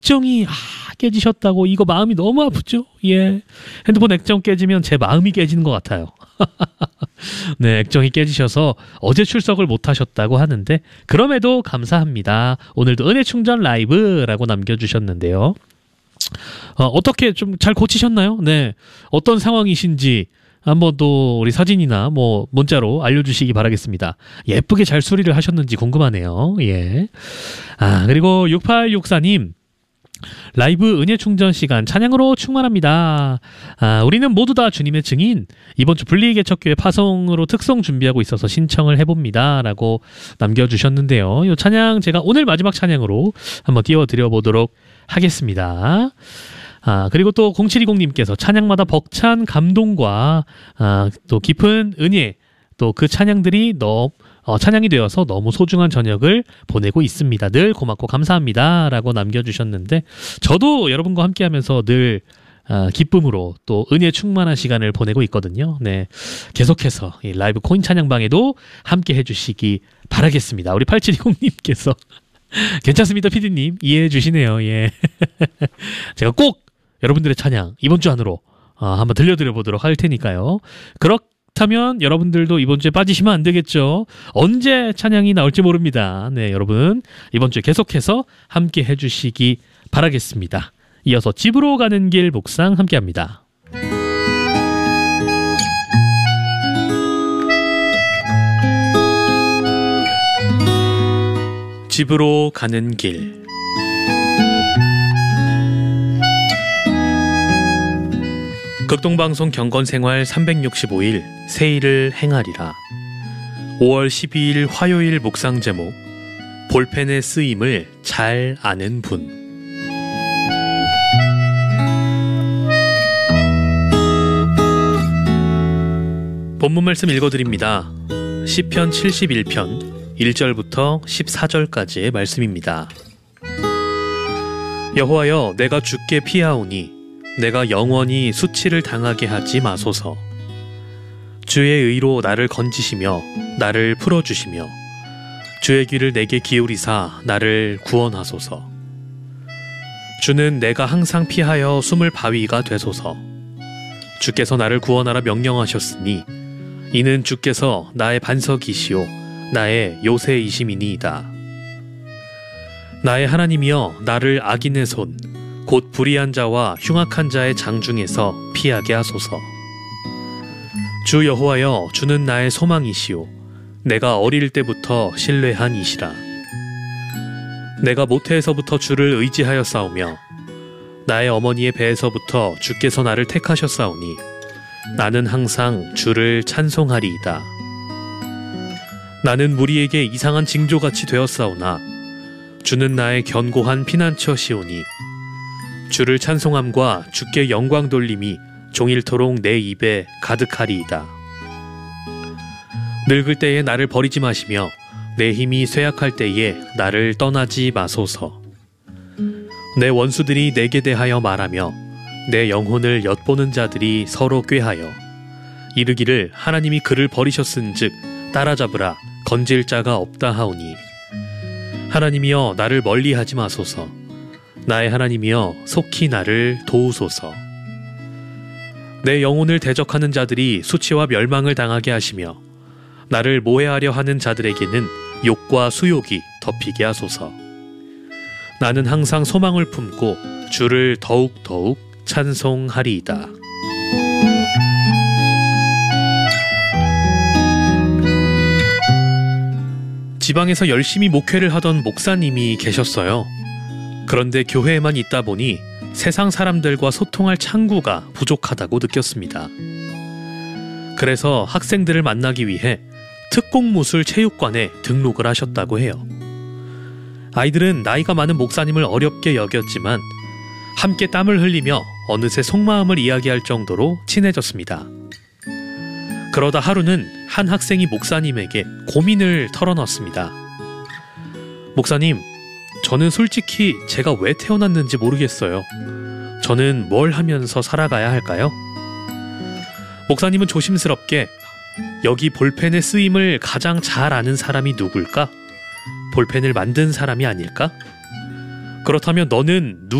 액정이 깨지셨다고 이거 마음이 너무 아프죠? 예. 핸드폰 액정 깨지면 제 마음이 깨지는 것 같아요. 네, 액정이 깨지셔서 어제 출석을 못 하셨다고 하는데 그럼에도 감사합니다. 오늘도 은혜 충전 라이브라고 남겨주셨는데요. 어떻게 좀 잘 고치셨나요? 네. 어떤 상황이신지 한번 또 우리 사진이나 뭐 문자로 알려주시기 바라겠습니다. 예쁘게 잘 수리를 하셨는지 궁금하네요. 예. 그리고 6864님. 라이브 은혜 충전 시간 찬양으로 충만합니다. 우리는 모두 다 주님의 증인. 이번 주 분리개척교회 파송으로 특송 준비하고 있어서 신청을 해봅니다. 라고 남겨주셨는데요. 이 찬양 제가 오늘 마지막 찬양으로 한번 띄워드려 보도록 하겠습니다. 그리고 또 0720님께서 찬양마다 벅찬 감동과 또 깊은 은혜 또 그 찬양들이 찬양이 되어서 너무 소중한 저녁을 보내고 있습니다. 늘 고맙고 감사합니다. 라고 남겨주셨는데 저도 여러분과 함께하면서 늘 기쁨으로 또 은혜 충만한 시간을 보내고 있거든요. 네, 계속해서 이 라이브 코인 찬양방에도 함께 해주시기 바라겠습니다. 우리 8720님께서 괜찮습니다 피디님 이해해 주시네요. 예. 제가 꼭 여러분들의 찬양 이번 주 안으로 한번 들려드려 보도록 할 테니까요. 그렇다면 여러분들도 이번 주에 빠지시면 안 되겠죠. 언제 찬양이 나올지 모릅니다. 네, 여러분 이번 주에 계속해서 함께 해주시기 바라겠습니다. 이어서 집으로 가는 길 묵상 함께합니다. 집으로 가는 길. 극동방송 경건생활 365일 새일을 행하리라. 5월 12일 화요일 묵상 제목 볼펜의 쓰임을 잘 아는 분. 본문 말씀 읽어드립니다. 시편 71편 1절부터 14절까지의 말씀입니다. 여호와여 내가 주께 피하오니 내가 영원히 수치를 당하게 하지 마소서. 주의 의로 나를 건지시며 나를 풀어주시며 주의 귀를 내게 기울이사 나를 구원하소서. 주는 내가 항상 피하여 숨을 바위가 되소서. 주께서 나를 구원하라 명령하셨으니 이는 주께서 나의 반석이시오 나의 요새이심이니이다. 나의 하나님이여 나를 악인의 손 곧 불의한 자와 흉악한 자의 장중에서 피하게 하소서. 주 여호와여 주는 나의 소망이시오 내가 어릴 때부터 신뢰한 이시라. 내가 모태에서부터 주를 의지하여 싸우며 나의 어머니의 배에서부터 주께서 나를 택하셨사오니 나는 항상 주를 찬송하리이다. 나는 무리에게 이상한 징조같이 되었사오나 주는 나의 견고한 피난처시오니 주를 찬송함과 주께 영광 돌림이 종일토록 내 입에 가득하리이다. 늙을 때에 나를 버리지 마시며 내 힘이 쇠약할 때에 나를 떠나지 마소서. 내 원수들이 내게 대하여 말하며 내 영혼을 엿보는 자들이 서로 꾀하여 이르기를 하나님이 그를 버리셨은즉 따라잡으라 건질 자가 없다 하오니 하나님이여 나를 멀리하지 마소서. 나의 하나님이여 속히 나를 도우소서. 내 영혼을 대적하는 자들이 수치와 멸망을 당하게 하시며 나를 모해하려 하는 자들에게는 욕과 수욕이 덮이게 하소서. 나는 항상 소망을 품고 주를 더욱더욱 찬송하리이다. 지방에서 열심히 목회를 하던 목사님이 계셨어요. 그런데 교회에만 있다 보니 세상 사람들과 소통할 창구가 부족하다고 느꼈습니다. 그래서 학생들을 만나기 위해 특공무술 체육관에 등록을 하셨다고 해요. 아이들은 나이가 많은 목사님을 어렵게 여겼지만 함께 땀을 흘리며 어느새 속마음을 이야기할 정도로 친해졌습니다. 그러다 하루는 한 학생이 목사님에게 고민을 털어놨습니다. 목사님, 저는 솔직히 제가 왜 태어났는지 모르겠어요. 저는 뭘 하면서 살아가야 할까요? 목사님은 조심스럽게 여기 볼펜의 쓰임을 가장 잘 아는 사람이 누굴까? 볼펜을 만든 사람이 아닐까? 그렇다면 너는